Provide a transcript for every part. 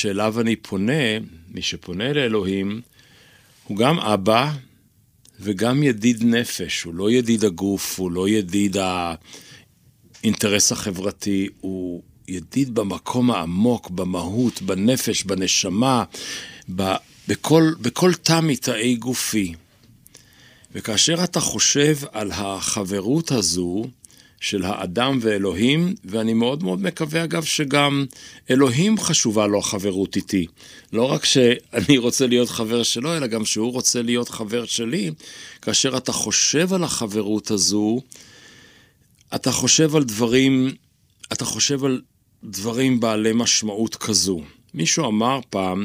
שאליו אני פונה, מי שפונה לאלוהים, הוא גם אבא וגם ידיד נפש, הוא לא ידיד הגוף, הוא לא ידיד האינטרס החברתי, הוא ידיד במקום העמוק, במהות, בנפש, בנשמה, בכל תא מתאי גופי. וכאשר אתה חושב על החברות הזו של האדם ואלוהים, ואני מאוד מאוד מקווה אגב שגם אלוהים חשובה לו החברות איתי. לא רק שאני רוצה להיות חבר שלו, אלא גם שהוא רוצה להיות חבר שלי. כאשר אתה חושב על החברות הזו, אתה חושב על דברים בעלי משמעות כזו. מישהו אמר פעם,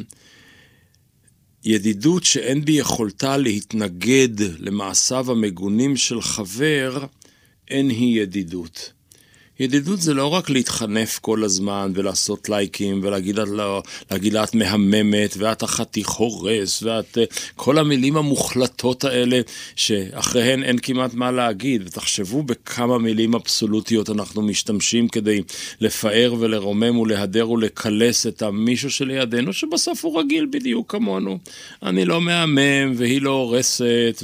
ידידות שאין בי יכולתה להתנגד למעשיו המגונים של חבר, אין היא ידידות. ידידות זה לא רק להתחנף כל הזמן ולעשות לייקים ולהגיד לה את מהממת ואת החתיך הורס ואת כל המילים המוחלטות האלה שאחריהן אין כמעט מה להגיד. ותחשבו בכמה מילים אבסולוטיות אנחנו משתמשים כדי לפאר ולרומם ולהדר ולקלס את המישהו שלידינו שבסוף הוא רגיל בדיוק כמונו. אני לא מהמם והיא לא הורסת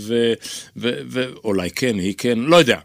ואולי כן, היא כן, לא יודע.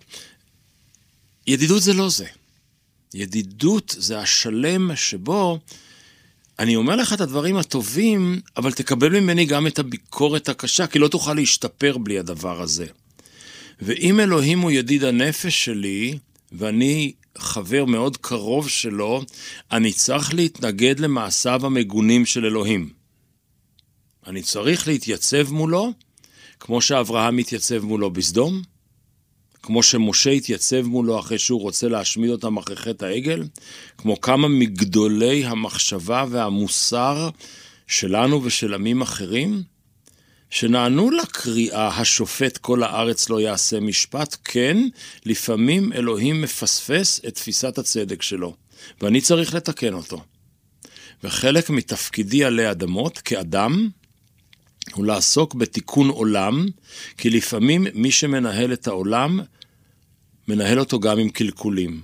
ידידות זה לא זה. ידידות זה השלם שבו אני אומר לך את הדברים הטובים, אבל תקבל ממני גם את הביקורת הקשה, כי לא תוכל להשתפר בלי הדבר הזה. ואם אלוהים הוא ידיד הנפש שלי, ואני חבר מאוד קרוב שלו, אני צריך להתנגד למעשיו המגונים של אלוהים. אני צריך להתייצב מולו, כמו שאברהם התייצב מולו בסדום, כמו שמשה התייצב מולו אחרי שהוא רוצה להשמיד אותם אחרי חטא העגל, כמו כמה מגדולי המחשבה והמוסר שלנו ושל עמים אחרים, שנענו לקריאה השופט כל הארץ לא יעשה משפט, כן, לפעמים אלוהים מפספס את תפיסת הצדק שלו, ואני צריך לתקן אותו. וחלק מתפקידי עלי אדמות כאדם, הוא לעסוק בתיקון עולם, כי לפעמים מי שמנהל את העולם, מנהל אותו גם עם קלקולים.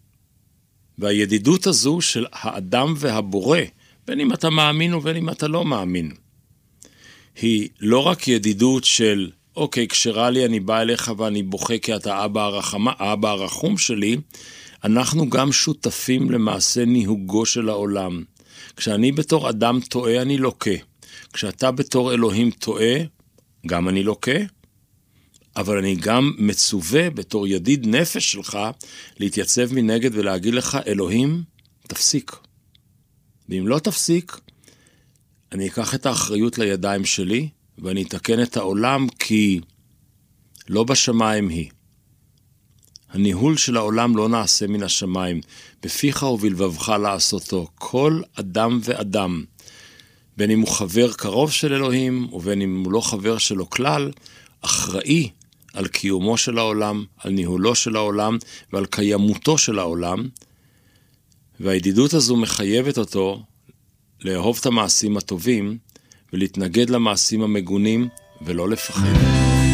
והידידות הזו של האדם והבורא, בין אם אתה מאמין ובין אם אתה לא מאמין, היא לא רק ידידות של, אוקיי, כשרע לי אני בא אליך ואני בוכה כי אתה אבא הרחום שלי, אנחנו גם שותפים למעשה ניהוגו של העולם. כשאני בתור אדם טועה אני לוקה. כשאתה בתור אלוהים טועה, גם אני לוקה, אבל אני גם מצווה בתור ידיד נפש שלך להתייצב מנגד ולהגיד לך, אלוהים, תפסיק. ואם לא תפסיק, אני אקח את האחריות לידיים שלי, ואני אתקן את העולם, כי לא בשמיים היא. הניהול של העולם לא נעשה מן השמיים, בפיך ובלבבך לעשותו. כל אדם ואדם, בין אם הוא חבר קרוב של אלוהים, ובין אם הוא לא חבר שלו כלל, אחראי על קיומו של העולם, על ניהולו של העולם, ועל קיימותו של העולם, והידידות הזו מחייבת אותו לאהוב את המעשים הטובים, ולהתנגד למעשים המגונים, ולא לפחד.